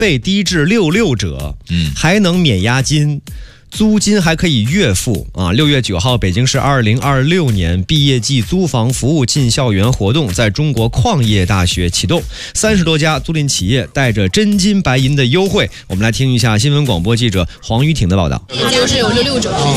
倍低至66折，还能免押金。租金还可以月付啊！6月9号，北京市2026年毕业季租房服务进校园活动在中国矿业大学启动，30多家租赁企业带着真金白银的优惠。我们来听一下新闻广播记者黄雨挺的报道。 就是有66折。